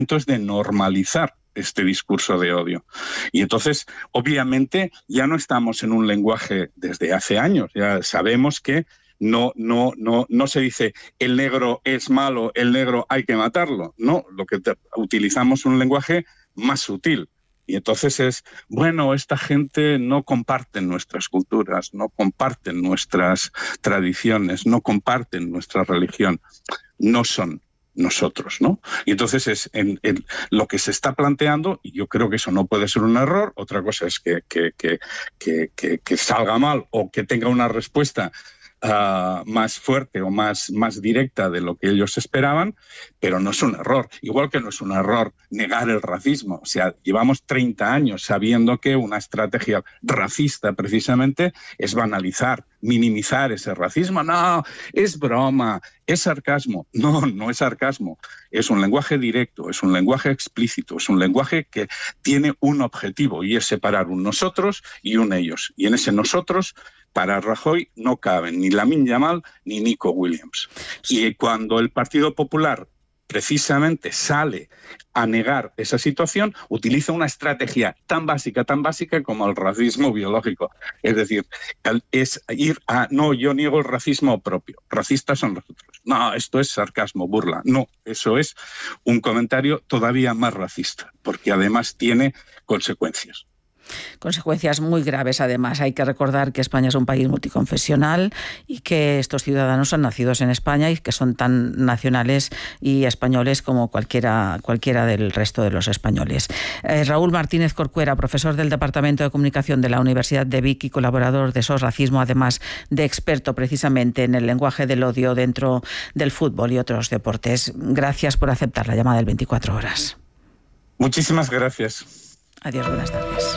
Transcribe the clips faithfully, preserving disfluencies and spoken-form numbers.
es de normalizar este discurso de odio. Y entonces, obviamente, ya no estamos en un lenguaje desde hace años. Ya sabemos que no, no, no, no se dice el negro es malo, el negro hay que matarlo. No, lo que te, utilizamos un lenguaje más sutil. Y entonces es, bueno, esta gente no comparte nuestras culturas, no comparten nuestras tradiciones, no comparten nuestra religión, no son nosotros, ¿no? Y entonces es en, en lo que se está planteando, y yo creo que eso no puede ser un error. Otra cosa es que, que, que, que, que, que salga mal o que tenga una respuesta Uh, más fuerte o más, más directa de lo que ellos esperaban, pero no es un error. Igual que no es un error negar el racismo. O sea, llevamos treinta años sabiendo que una estrategia racista precisamente es banalizar, minimizar ese racismo. No, es broma, es sarcasmo. No, no es sarcasmo. Es un lenguaje directo, es un lenguaje explícito, es un lenguaje que tiene un objetivo y es separar un nosotros y un ellos. Y en ese nosotros, para Rajoy no caben ni Lamine Yamal ni Nico Williams. Y cuando el Partido Popular precisamente sale a negar esa situación, utiliza una estrategia tan básica, tan básica como el racismo biológico. Es decir, es ir a, no, yo niego el racismo propio, racistas son los otros. No, esto es sarcasmo, burla. No, eso es un comentario todavía más racista, porque además tiene consecuencias. Consecuencias muy graves, además. Hay que recordar que España es un país multiconfesional y que estos ciudadanos son nacidos en España y que son tan nacionales y españoles como cualquiera, cualquiera del resto de los españoles. Eh, Raúl Martínez Corcuera, profesor del Departamento de Comunicación de la Universidad de Vic y colaborador de SOS Racismo, además de experto precisamente en el lenguaje del odio dentro del fútbol y otros deportes. Gracias por aceptar la llamada del veinticuatro horas. Muchísimas gracias. Adiós, buenas tardes.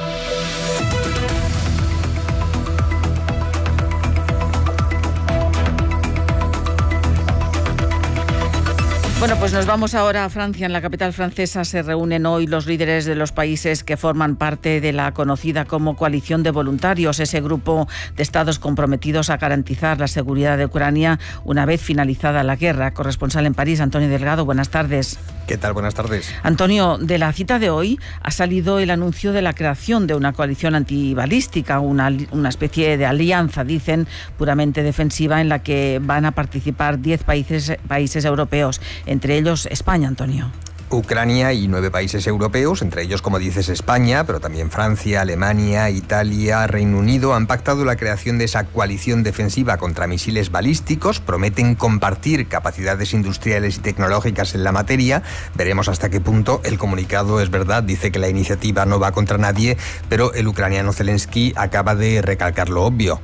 Bueno, pues nos vamos ahora a Francia. En la capital francesa se reúnen hoy los líderes de los países que forman parte de la conocida como Coalición de Voluntarios, ese grupo de estados comprometidos a garantizar la seguridad de Ucrania una vez finalizada la guerra. Corresponsal en París, Antonio Delgado, buenas tardes. ¿Qué tal? Buenas tardes. Antonio, de la cita de hoy ha salido el anuncio de la creación de una coalición antibalística, una, una especie de alianza, dicen, puramente defensiva, en la que van a participar diez países, países europeos, entre ellos España, Antonio. Ucrania y nueve países europeos, entre ellos, como dices, España, pero también Francia, Alemania, Italia, Reino Unido, han pactado la creación de esa coalición defensiva contra misiles balísticos. Prometen compartir capacidades industriales y tecnológicas en la materia. Veremos hasta qué punto. El comunicado, es verdad, dice que la iniciativa no va contra nadie, pero el ucraniano Zelensky acaba de recalcar lo obvio.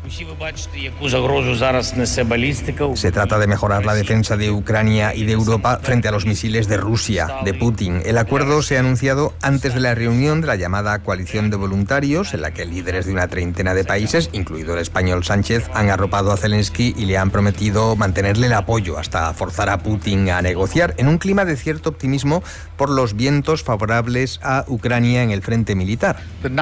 Se trata de mejorar la defensa de Ucrania y de Europa frente a los misiles de Rusia, de Putin. El acuerdo se ha anunciado antes de la reunión de la llamada Coalición de Voluntarios, en la que líderes de una treintena de países, incluido el español Sánchez, han arropado a Zelensky y le han prometido mantenerle el apoyo hasta forzar a Putin a negociar, en un clima de cierto optimismo por los vientos favorables a Ucrania en el frente militar.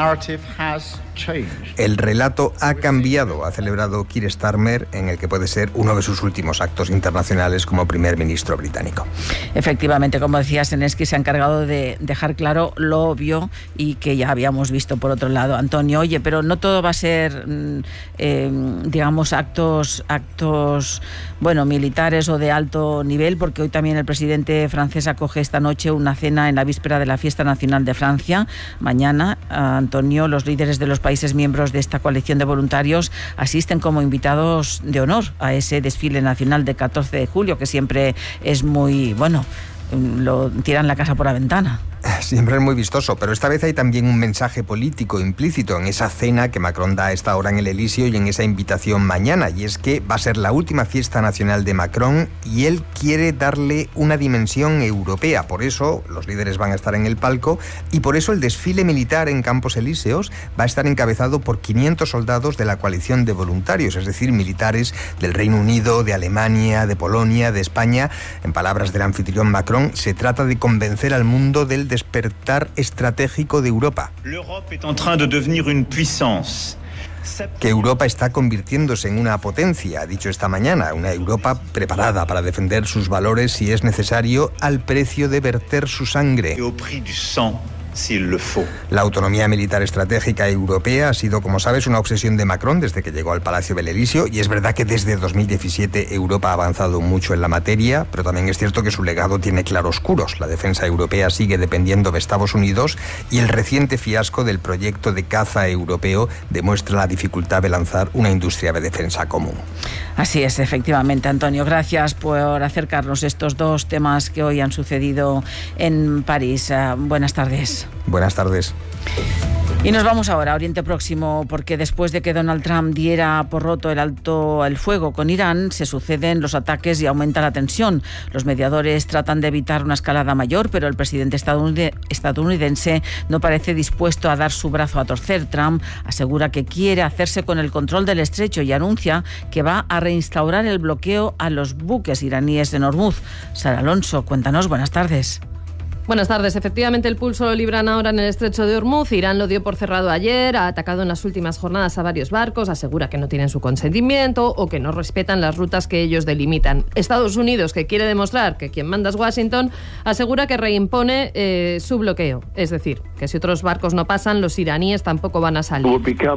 El relato ha cambiado, ha celebrado Keir Starmer, en el que puede ser uno de sus últimos actos internacionales como primer ministro británico. Efectivamente, como decías, Zelensky se ha encargado de dejar claro lo obvio y que ya habíamos visto por otro lado. Antonio, oye, pero no todo va a ser, eh, digamos, actos, actos, bueno, militares o de alto nivel, porque hoy también el presidente francés acoge esta noche una cena en la víspera de la Fiesta Nacional de Francia. Mañana, Antonio, los líderes de los países miembros de esta coalición de voluntarios asisten como invitados de honor a ese desfile nacional de catorce de julio, que siempre es muy, bueno, lo tiran la casa por la ventana. Siempre es muy vistoso, pero esta vez hay también un mensaje político implícito en esa cena que Macron da a esta hora en el Elíseo y en esa invitación mañana, y es que va a ser la última fiesta nacional de Macron y él quiere darle una dimensión europea. Por eso los líderes van a estar en el palco y por eso el desfile militar en Campos Elíseos va a estar encabezado por quinientos soldados de la coalición de voluntarios, es decir, militares del Reino Unido, de Alemania, de Polonia, de España. En palabras del anfitrión Macron, se trata de convencer al mundo del despertar estratégico de Europa. L'Europe est en train de devenir une puissance. que Europa está convirtiéndose en una potencia, ha dicho esta mañana, una Europa preparada para defender sus valores si es necesario, al precio de verter su sangre. La autonomía militar estratégica europea ha sido, como sabes, una obsesión de Macron desde que llegó al Palacio del Elíseo, y es verdad que desde dos mil diecisiete Europa ha avanzado mucho en la materia, pero también es cierto que su legado tiene claroscuros. La defensa europea sigue dependiendo de Estados Unidos y el reciente fiasco del proyecto de caza europeo demuestra la dificultad de lanzar una industria de defensa común. Así es, efectivamente, Antonio. Gracias por acercarnos estos dos temas que hoy han sucedido en París. Uh, buenas tardes. Buenas tardes. Y nos vamos ahora a Oriente Próximo, porque después de que Donald Trump diera por roto el alto el fuego con Irán, se suceden los ataques y aumenta la tensión. Los mediadores tratan de evitar una escalada mayor, pero el presidente estadounidense no parece dispuesto a dar su brazo a torcer. Trump asegura que quiere hacerse con el control del estrecho y anuncia que va a reinstaurar el bloqueo a los buques iraníes en Hormuz. Sara Alonso, cuéntanos, buenas tardes. Buenas tardes. Efectivamente, el pulso lo libran ahora en el estrecho de Hormuz. Irán lo dio por cerrado ayer, ha atacado en las últimas jornadas a varios barcos, asegura que no tienen su consentimiento o que no respetan las rutas que ellos delimitan. Estados Unidos, que quiere demostrar que quien manda es Washington, asegura que reimpone eh, su bloqueo. Es decir, que si otros barcos no pasan, los iraníes tampoco van a salir.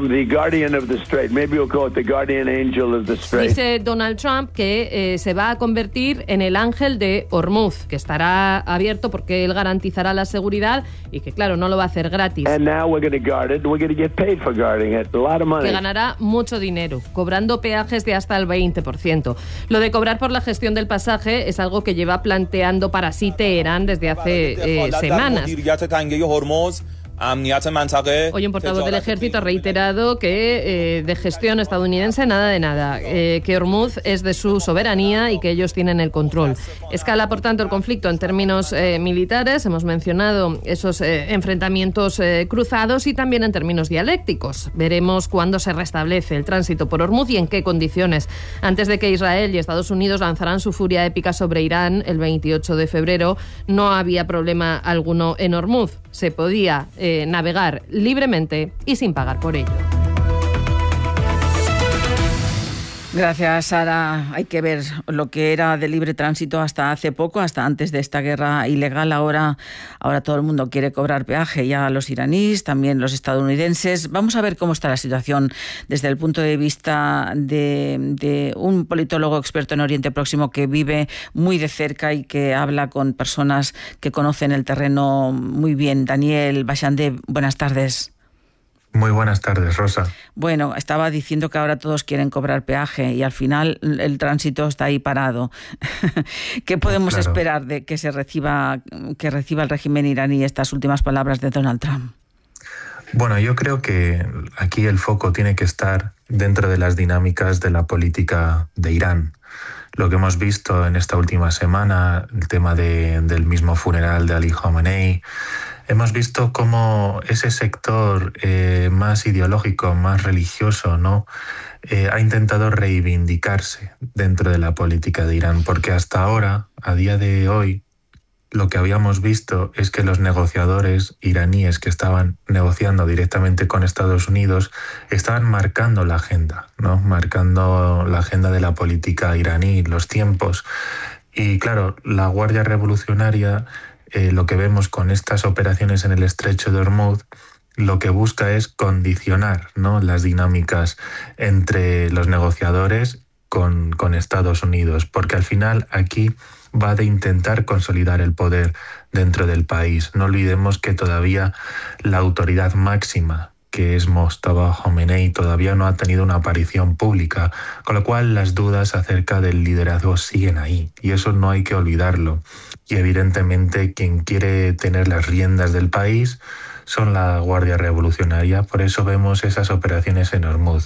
Dice Donald Trump que eh, se va a convertir en el ángel de Hormuz, que estará abierto porque él garantizará la seguridad y que, claro, no lo va a hacer gratis. Que ganará mucho dinero, cobrando peajes de hasta el veinte por ciento. Lo de cobrar por la gestión del pasaje es algo que lleva planteando para sí Teherán desde hace eh, semanas. Hoy un portavoz del ejército ha reiterado que eh, de gestión estadounidense nada de nada, eh, que Hormuz es de su soberanía y que ellos tienen el control. Escala, por tanto, el conflicto en términos eh, militares, hemos mencionado esos eh, enfrentamientos eh, cruzados, y también en términos dialécticos. Veremos cuándo se restablece el tránsito por Hormuz y en qué condiciones. Antes de que Israel y Estados Unidos lanzaran su furia épica sobre Irán el veintiocho de febrero, no había problema alguno en Hormuz. Se podía eh, navegar libremente y sin pagar por ello. Gracias, Sara. Hay que ver lo que era de libre tránsito hasta hace poco, hasta antes de esta guerra ilegal. Ahora, ahora todo el mundo quiere cobrar peaje, ya los iraníes, también los estadounidenses. Vamos a ver cómo está la situación desde el punto de vista de, de un politólogo experto en Oriente Próximo que vive muy de cerca y que habla con personas que conocen el terreno muy bien. Daniel Bachande, buenas tardes. Muy buenas tardes, Rosa. Bueno, estaba diciendo que ahora todos quieren cobrar peaje y al final el tránsito está ahí parado. ¿Qué podemos claro. esperar de que se reciba, que reciba el régimen iraní estas últimas palabras de Donald Trump? Bueno, yo creo que aquí el foco tiene que estar dentro de las dinámicas de la política de Irán. Lo que hemos visto en esta última semana, el tema de, del mismo funeral de Ali Khamenei, hemos visto cómo ese sector eh, más ideológico, más religioso, ¿no? Eh, ha intentado reivindicarse dentro de la política de Irán, porque hasta ahora, a día de hoy, lo que habíamos visto es que los negociadores iraníes que estaban negociando directamente con Estados Unidos estaban marcando la agenda, ¿no? Marcando la agenda de la política iraní, los tiempos. Y claro, la Guardia Revolucionaria, eh, lo que vemos con estas operaciones en el estrecho de Hormuz, lo que busca es condicionar, ¿no?, las dinámicas entre los negociadores con, con Estados Unidos, porque al final aquí va de intentar consolidar el poder dentro del país. No olvidemos que todavía la autoridad máxima, que es Mojtaba Khomeini, todavía no ha tenido una aparición pública, con lo cual las dudas acerca del liderazgo siguen ahí, y eso no hay que olvidarlo. Y evidentemente quien quiere tener las riendas del país son la Guardia Revolucionaria, por eso vemos esas operaciones en Hormuz.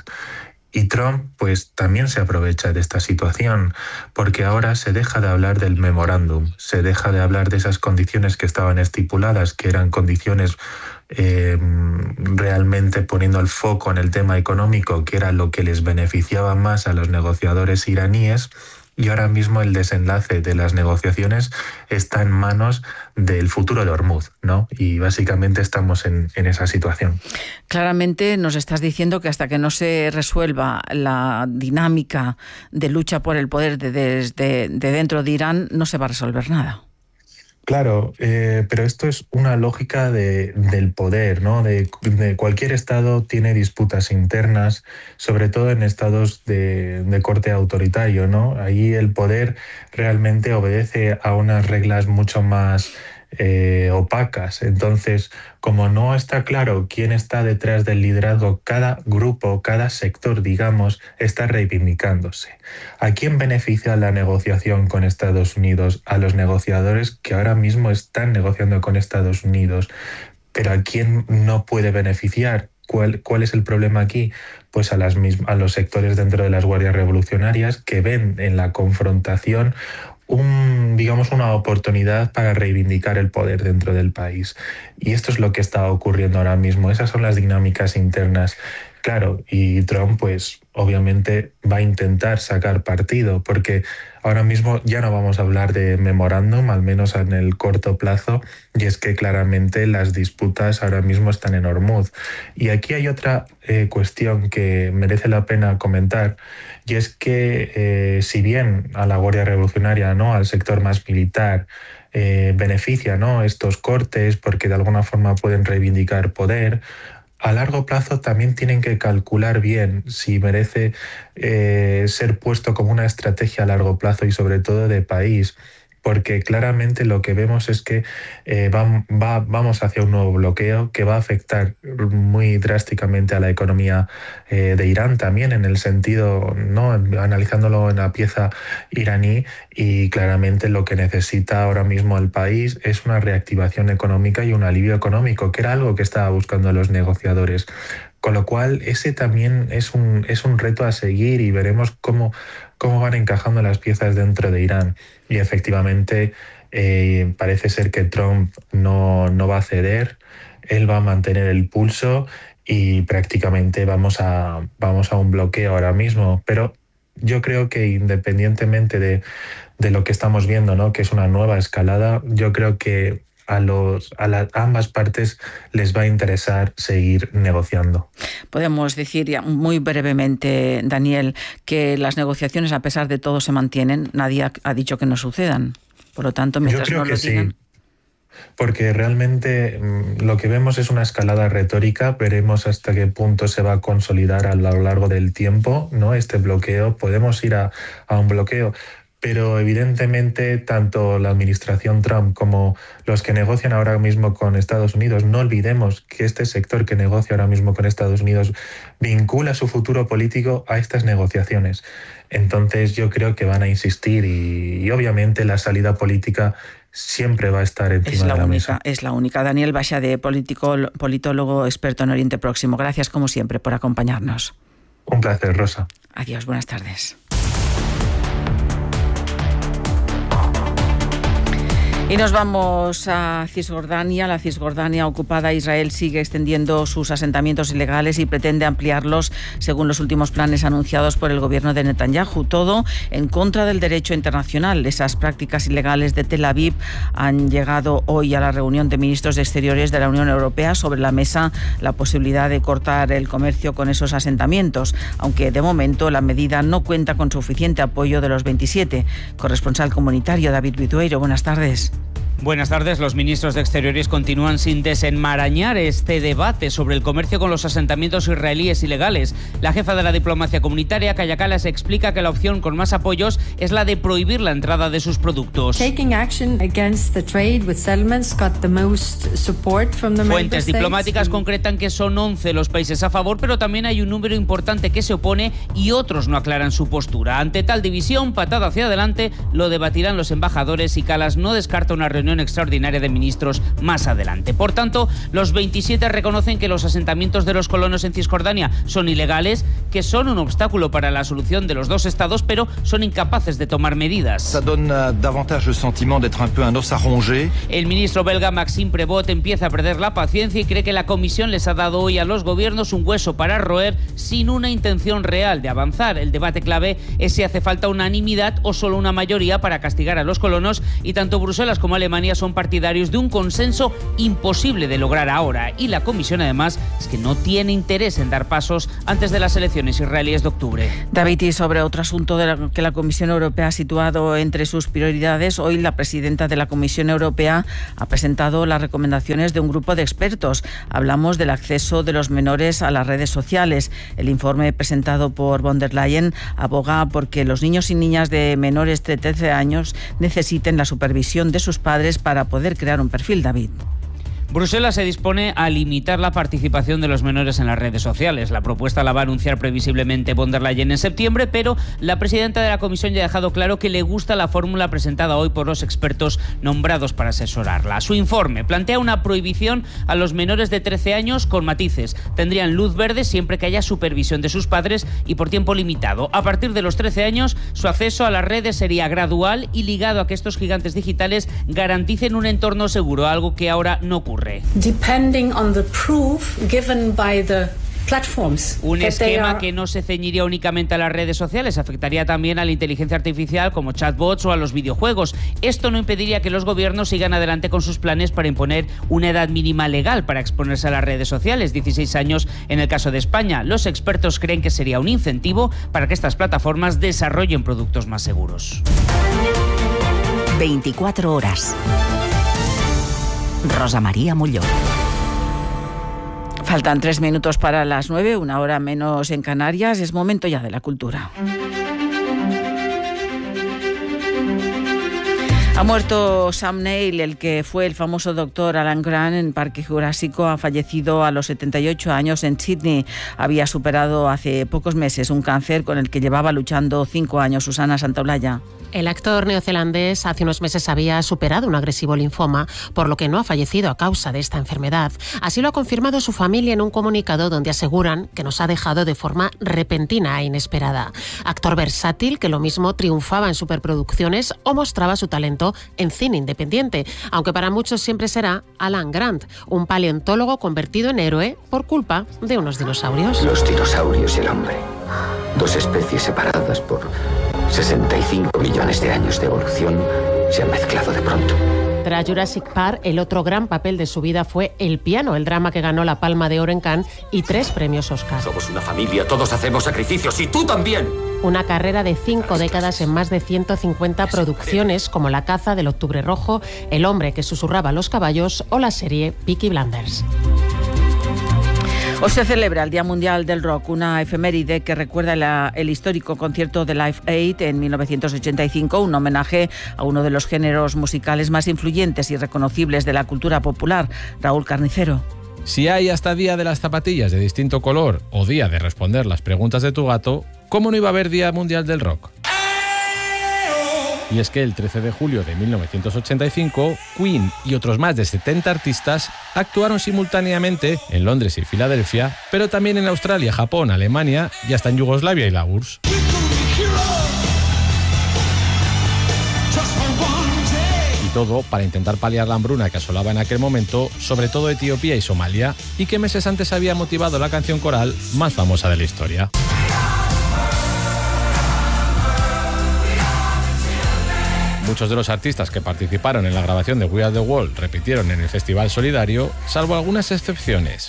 Y Trump pues también se aprovecha de esta situación, porque ahora se deja de hablar del memorándum, se deja de hablar de esas condiciones que estaban estipuladas, que eran condiciones eh, realmente poniendo el foco en el tema económico, que era lo que les beneficiaba más a los negociadores iraníes, y ahora mismo el desenlace de las negociaciones está en manos del futuro de Hormuz, ¿no? Y básicamente estamos en, en esa situación. Claramente nos estás diciendo que hasta que no se resuelva la dinámica de lucha por el poder de, de, de, de dentro de Irán, no se va a resolver nada. Claro, eh, pero esto es una lógica de, del poder, ¿no? De, de cualquier estado tiene disputas internas, sobre todo en estados de, de corte autoritario, ¿no? Ahí el poder realmente obedece a unas reglas mucho más eh, opacas. Entonces, como no está claro quién está detrás del liderazgo, cada grupo, cada sector, digamos, está reivindicándose. ¿A quién beneficia la negociación con Estados Unidos? A los negociadores que ahora mismo están negociando con Estados Unidos. ¿Pero a quién no puede beneficiar? ¿Cuál, cuál es el problema aquí? Pues a, las mismas, a los sectores dentro de las guardias revolucionarias que ven en la confrontación un, digamos, una oportunidad para reivindicar el poder dentro del país. Y esto es lo que está ocurriendo ahora mismo. Esas son las dinámicas internas. Claro, y Trump, pues, obviamente va a intentar sacar partido, porque ahora mismo ya no vamos a hablar de memorándum, al menos en el corto plazo, y es que claramente las disputas ahora mismo están en Hormuz. Y aquí hay otra eh, cuestión que merece la pena comentar, y es que eh, si bien a la Guardia Revolucionaria, ¿no?, al sector más militar, eh, beneficia, ¿no?, estos cortes porque de alguna forma pueden reivindicar poder, a largo plazo también tienen que calcular bien si merece eh, ser puesto como una estrategia a largo plazo y sobre todo de país, porque claramente lo que vemos es que eh, va, va, vamos hacia un nuevo bloqueo que va a afectar muy drásticamente a la economía eh, de Irán también, en el sentido, ¿no?, analizándolo en la pieza iraní, y claramente lo que necesita ahora mismo el país es una reactivación económica y un alivio económico, que era algo que estaban buscando los negociadores. Con lo cual, ese también es un, es un reto a seguir y veremos cómo, cómo van encajando las piezas dentro de Irán. Y efectivamente, eh, parece ser que Trump no, no va a ceder, él va a mantener el pulso y prácticamente vamos a, vamos a un bloqueo ahora mismo. Pero yo creo que independientemente de, de lo que estamos viendo, ¿no?, que es una nueva escalada, yo creo que a, los, a, la, a ambas partes les va a interesar seguir negociando. Podemos decir ya muy brevemente, Daniel, que las negociaciones a pesar de todo se mantienen. Nadie ha, ha dicho que no sucedan. Por lo tanto, mientras Yo creo no que lo digan... sí. Porque realmente lo que vemos es una escalada retórica. Veremos hasta qué punto se va a consolidar a lo largo del tiempo, ¿no?, este bloqueo. Podemos ir a, a un bloqueo, pero evidentemente tanto la administración Trump como los que negocian ahora mismo con Estados Unidos, no olvidemos que este sector que negocia ahora mismo con Estados Unidos vincula su futuro político a estas negociaciones. Entonces yo creo que van a insistir y, y obviamente la salida política siempre va a estar encima es la de la única, mesa. Es la única. Daniel Baixade, político, politólogo experto en Oriente Próximo. Gracias como siempre por acompañarnos. Un placer, Rosa. Adiós, buenas tardes. Y nos vamos a Cisjordania. La Cisjordania ocupada, Israel sigue extendiendo sus asentamientos ilegales y pretende ampliarlos según los últimos planes anunciados por el gobierno de Netanyahu. Todo en contra del derecho internacional. Esas prácticas ilegales de Tel Aviv han llegado hoy a la reunión de ministros de Exteriores de la Unión Europea. Sobre la mesa la posibilidad de cortar el comercio con esos asentamientos, aunque de momento la medida no cuenta con suficiente apoyo de los veintisiete. Corresponsal comunitario David Bitueiro, buenas tardes. Buenas tardes. Los ministros de Exteriores continúan sin desenmarañar este debate sobre el comercio con los asentamientos israelíes ilegales. La jefa de la diplomacia comunitaria, Kaya Kallas, explica que la opción con más apoyos es la de prohibir la entrada de sus productos. Fuentes diplomáticas concretan que son once los países a favor, pero también hay un número importante que se opone y otros no aclaran su postura. Ante tal división, patada hacia adelante, lo debatirán los embajadores y Kallas no descarta una reunión reunión extraordinaria de ministros más adelante. Por tanto, los veintisiete reconocen que los asentamientos de los colonos en Cisjordania son ilegales, que son un obstáculo para la solución de los dos estados, pero son incapaces de tomar medidas. Ça donne davantage le sentiment d'être un peu un os à ronger. El ministro belga Maxime Prévost empieza a perder la paciencia y cree que la Comisión les ha dado hoy a los gobiernos un hueso para roer sin una intención real de avanzar. El debate clave es si hace falta unanimidad o solo una mayoría para castigar a los colonos, y tanto Bruselas como Alemania son partidarios de un consenso imposible de lograr ahora. Y la Comisión, además, es que no tiene interés en dar pasos antes de las elecciones israelíes de octubre. David, y sobre otro asunto de la que la Comisión Europea ha situado entre sus prioridades, hoy la presidenta de la Comisión Europea ha presentado las recomendaciones de un grupo de expertos. Hablamos del acceso de los menores a las redes sociales. El informe presentado por von der Leyen aboga porque los niños y niñas de menores de trece años necesiten la supervisión de sus padres para poder crear un perfil, David. Bruselas se dispone a limitar la participación de los menores en las redes sociales. La propuesta la va a anunciar previsiblemente von der Leyen en septiembre, pero la presidenta de la Comisión ya ha dejado claro que le gusta la fórmula presentada hoy por los expertos nombrados para asesorarla. Su informe plantea una prohibición a los menores de trece años con matices. Tendrían luz verde siempre que haya supervisión de sus padres y por tiempo limitado. A partir de los trece años, su acceso a las redes sería gradual y ligado a que estos gigantes digitales garanticen un entorno seguro, algo que ahora no ocurre. Depending on the proof given by the platforms. Un esquema que no se ceñiría únicamente a las redes sociales, afectaría también a la inteligencia artificial como chatbots o a los videojuegos. Esto no impediría que los gobiernos sigan adelante con sus planes para imponer una edad mínima legal para exponerse a las redes sociales, dieciséis años en el caso de España. Los expertos creen que sería un incentivo para que estas plataformas desarrollen productos más seguros. veinticuatro horas. Rosa María Molló. Faltan tres minutos para las nueve, una hora menos en Canarias. Es momento ya de la cultura. Ha muerto Sam Neill, el que fue el famoso doctor Alan Grant en Parque Jurásico. Ha fallecido a los setenta y ocho años en Sydney. Había superado hace pocos meses un cáncer con el que llevaba luchando cinco años. Susana Santaolalla. El actor neozelandés hace unos meses había superado un agresivo linfoma, por lo que no ha fallecido a causa de esta enfermedad. Así lo ha confirmado su familia en un comunicado donde aseguran que nos ha dejado de forma repentina e inesperada. Actor versátil que lo mismo triunfaba en superproducciones o mostraba su talento en cine independiente, aunque para muchos siempre será Alan Grant, un paleontólogo convertido en héroe por culpa de unos dinosaurios. Los dinosaurios y el hombre, dos especies separadas por sesenta y cinco millones de años de evolución, se han mezclado de pronto. Tras Jurassic Park, el otro gran papel de su vida fue El piano, el drama que ganó la Palma de Oro en Cannes y tres premios Oscar. Somos una familia, todos hacemos sacrificios y tú también. Una carrera de cinco décadas en más de ciento cincuenta producciones como La caza del Octubre Rojo, El hombre que susurraba a los caballos o la serie Peaky Blinders. Hoy se celebra el Día Mundial del Rock, una efeméride que recuerda la, el histórico concierto de Live Aid en mil novecientos ochenta y cinco, un homenaje a uno de los géneros musicales más influyentes y reconocibles de la cultura popular. Raúl Carnicero. Si hay hasta Día de las Zapatillas de distinto color o Día de responder las preguntas de tu gato, ¿cómo no iba a haber Día Mundial del Rock? Y es que el trece de julio de mil novecientos ochenta y cinco, Queen y otros más de setenta artistas actuaron simultáneamente en Londres y Filadelfia, pero también en Australia, Japón, Alemania y hasta en Yugoslavia y la U R S S. Y todo para intentar paliar la hambruna que asolaba en aquel momento, sobre todo Etiopía y Somalia, y que meses antes había motivado la canción coral más famosa de la historia. Muchos de los artistas que participaron en la grabación de We Are The World repitieron en el Festival Solidario, salvo algunas excepciones.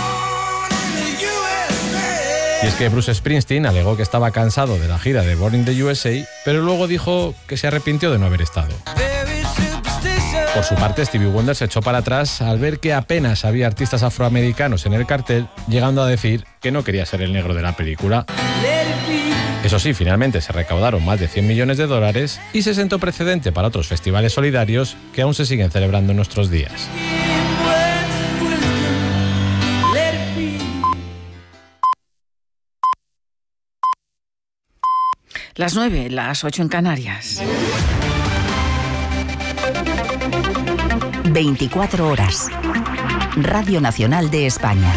Y es que Bruce Springsteen alegó que estaba cansado de la gira de Born in the U S A, pero luego dijo que se arrepintió de no haber estado. Por su parte, Stevie Wonder se echó para atrás al ver que apenas había artistas afroamericanos en el cartel, llegando a decir que no quería ser el negro de la película. Eso sí, finalmente se recaudaron más de cien millones de dólares y se sentó precedente para otros festivales solidarios que aún se siguen celebrando en nuestros días. Las nueve, las ocho en Canarias. veinticuatro horas. Radio Nacional de España.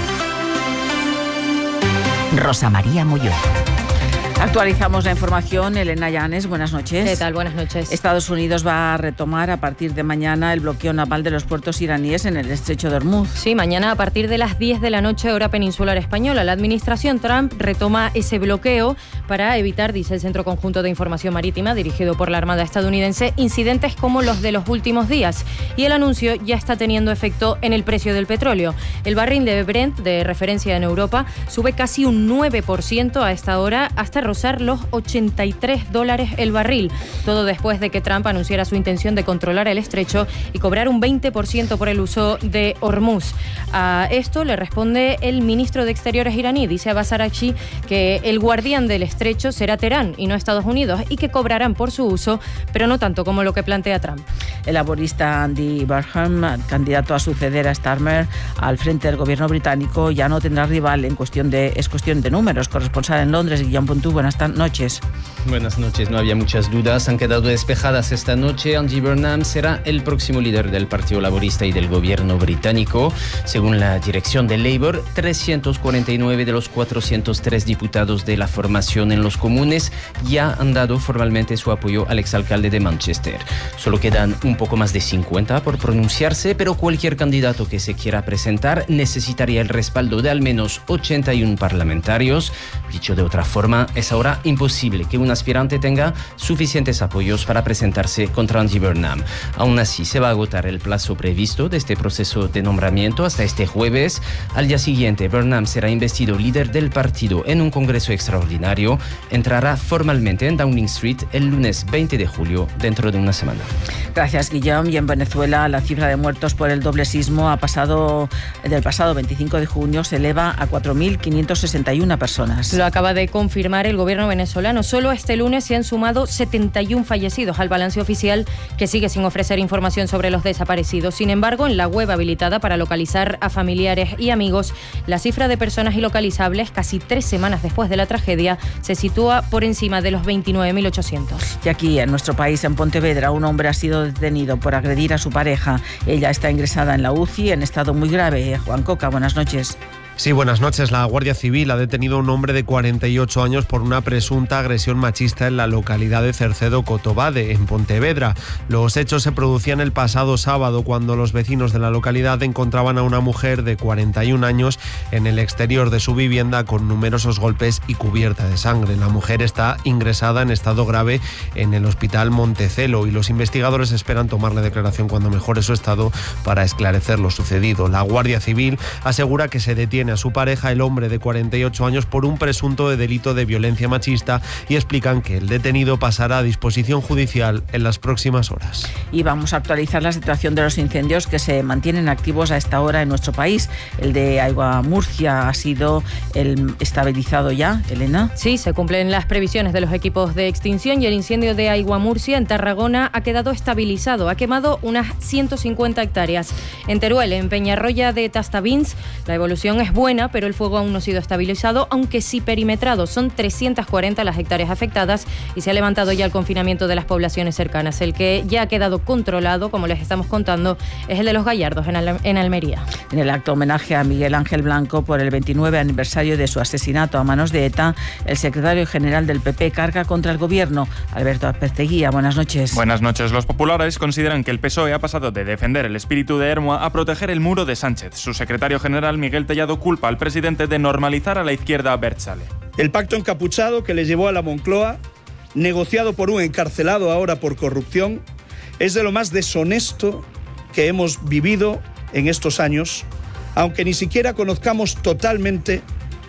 Rosa María Molló. Actualizamos la información. Elena Llanes, buenas noches. ¿Qué tal? Buenas noches. Estados Unidos va a retomar a partir de mañana el bloqueo naval de los puertos iraníes en el estrecho de Hormuz. Sí, mañana a partir de las diez de la noche, hora peninsular española. La administración Trump retoma ese bloqueo para evitar, dice el Centro Conjunto de Información Marítima, dirigido por la Armada estadounidense, incidentes como los de los últimos días. Y el anuncio ya está teniendo efecto en el precio del petróleo. El barril de Brent, de referencia en Europa, sube casi un nueve por ciento a esta hora, hasta rozar los ochenta y tres dólares el barril. Todo después de que Trump anunciara su intención de controlar el estrecho y cobrar un veinte por ciento por el uso de Hormuz. A esto le responde el ministro de Exteriores iraní, dice Abbas Araghchi, que el guardián del estrecho será Teherán y no Estados Unidos, y que cobrarán por su uso, pero no tanto como lo que plantea Trump. El laborista Andy Burnham, candidato a suceder a Starmer al frente del gobierno británico, ya no tendrá rival en cuestión de es cuestión de números. Corresponsal en Londres, Guillaume Pontú, buenas noches. Buenas noches, no había muchas dudas, han quedado despejadas esta noche. Andy Burnham será el próximo líder del Partido Laborista y del gobierno británico. Según la dirección de Labour, trescientos cuarenta y nueve de los cuatrocientos tres diputados de la formación en los comunes ya han dado formalmente su apoyo al exalcalde de Manchester. Solo quedan un poco más de cincuenta por pronunciarse, pero cualquier candidato que se quiera presentar necesitaría el respaldo de al menos ochenta y uno parlamentarios. Dicho de otra forma, es ahora imposible que un aspirante tenga suficientes apoyos para presentarse contra Andy Burnham. Aún así, se va a agotar el plazo previsto de este proceso de nombramiento hasta este jueves. Al día siguiente, Burnham será investido líder del partido en un congreso extraordinario. Entrará formalmente en Downing Street el lunes veinte de julio, dentro de una semana. Gracias, Guillaume. Y en Venezuela, la cifra de muertos por el doble sismo ha pasado, del pasado veinticinco de junio se eleva a cuatro mil quinientas sesenta y una personas. Lo acaba de confirmar el gobierno venezolano. Solo este lunes se han sumado setenta y uno fallecidos al balance oficial, que sigue sin ofrecer información sobre los desaparecidos. Sin embargo, en la web habilitada para localizar a familiares y amigos, la cifra de personas ilocalizables, casi tres semanas después de la tragedia, se sitúa por encima de los veintinueve mil ochocientos. Y aquí, en nuestro país, en Pontevedra, un hombre ha sido detenido por agredir a su pareja. Ella está ingresada en la U C I en estado muy grave. Juan Coca, buenas noches. Sí, buenas noches. La Guardia Civil ha detenido a un hombre de cuarenta y ocho años por una presunta agresión machista en la localidad de Cercedo Cotobade, en Pontevedra. Los hechos se producían el pasado sábado, cuando los vecinos de la localidad encontraban a una mujer de cuarenta y un años en el exterior de su vivienda con numerosos golpes y cubierta de sangre. La mujer está ingresada en estado grave en el Hospital Montecelo y los investigadores esperan tomarle declaración cuando mejore su estado para esclarecer lo sucedido. La Guardia Civil asegura que se detiene a su pareja, el hombre de cuarenta y ocho años, por un presunto de delito de violencia machista, y explican que el detenido pasará a disposición judicial en las próximas horas. Y vamos a actualizar la situación de los incendios que se mantienen activos a esta hora en nuestro país. El de Aigua Murcia ha sido el estabilizado ya, Elena. Sí, se cumplen las previsiones de los equipos de extinción y el incendio de Aigua Murcia en Tarragona ha quedado estabilizado. Ha quemado unas ciento cincuenta hectáreas. En Teruel, en Peñarroya de Tastavins, la evolución es buena, pero el fuego aún no ha sido estabilizado, aunque sí perimetrado. Son trescientas cuarenta las hectáreas afectadas y se ha levantado ya el confinamiento de las poblaciones cercanas. El que ya ha quedado controlado, como les estamos contando, es el de Los Gallardos, en, Al- en Almería. En el acto homenaje a Miguel Ángel Blanco por el veintinueve aniversario de su asesinato a manos de ETA, el secretario general del P P carga contra el gobierno. Alberto Aperteguía, buenas noches. Buenas noches. Los populares consideran que el P S O E ha pasado de defender el espíritu de Hermoa a proteger el muro de Sánchez. Su secretario general, Miguel Tellado, culpa al presidente de normalizar a la izquierda abertzale. El pacto encapuchado que le llevó a la Moncloa, negociado por un encarcelado ahora por corrupción, es de lo más deshonesto que hemos vivido en estos años, aunque ni siquiera conozcamos totalmente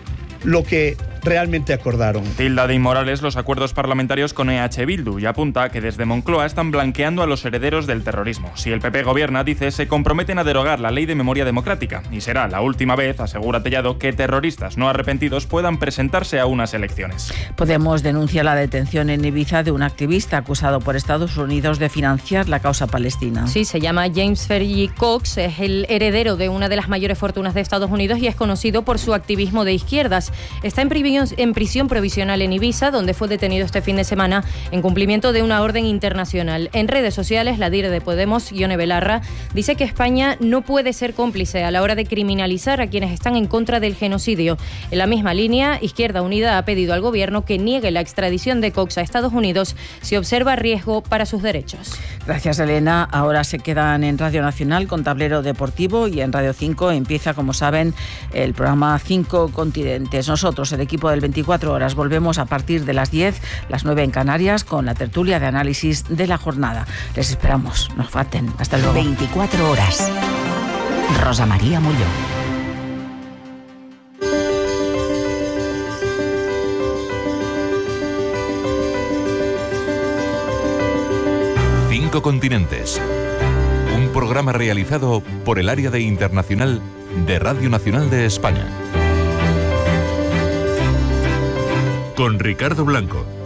lo que realmente acordaron. Tilda de inmorales los acuerdos parlamentarios con E H Bildu y apunta que desde Moncloa están blanqueando a los herederos del terrorismo. Si el P P gobierna, dice, se comprometen a derogar la ley de memoria democrática y será la última vez, asegura Tellado, que terroristas no arrepentidos puedan presentarse a unas elecciones. Podemos denuncia la detención en Ibiza de un activista acusado por Estados Unidos de financiar la causa palestina. Sí, se llama James Fergie Cox, es el heredero de una de las mayores fortunas de Estados Unidos y es conocido por su activismo de izquierdas. Está en privilegio en prisión provisional en Ibiza, donde fue detenido este fin de semana en cumplimiento de una orden internacional. En redes sociales, la líder de Podemos, Ione Belarra, dice que España no puede ser cómplice a la hora de criminalizar a quienes están en contra del genocidio. En la misma línea, Izquierda Unida ha pedido al gobierno que niegue la extradición de Cox a Estados Unidos si observa riesgo para sus derechos. Gracias, Elena. Ahora se quedan en Radio Nacional con Tablero Deportivo y en Radio cinco empieza, como saben, el programa Cinco Continentes. Nosotros, el equipo del veinticuatro horas, volvemos a partir de las diez, las nueve en Canarias, con la tertulia de análisis de la jornada. Les esperamos, no falten. Hasta luego. veinticuatro horas. Rosa María Mulló. Cinco Continentes. Un programa realizado por el Área de Internacional de Radio Nacional de España. Con Ricardo Blanco.